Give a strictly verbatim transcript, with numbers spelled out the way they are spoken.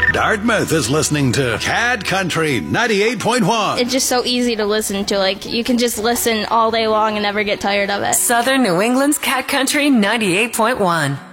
Dartmouth is listening to Cat Country ninety-eight point one. It's just so easy to listen to. Like, you can just listen all day long and never get tired of it. Southern New England's Cat Country ninety-eight point one.